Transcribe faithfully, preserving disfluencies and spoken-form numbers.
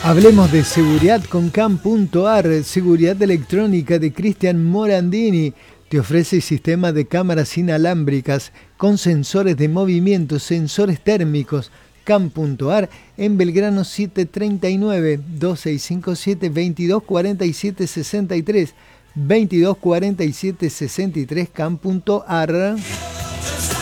Hablemos de seguridad con Cam punto A R, seguridad electrónica de Cristian Morandini. Te ofrece sistema de cámaras inalámbricas con sensores de movimiento, sensores térmicos. Cam punto A R en Belgrano setecientos treinta y nueve, dos seis cinco siete, veintidós cuarenta y siete sesenta y tres, veintidós cuarenta y siete sesenta y tres, Cam punto A R.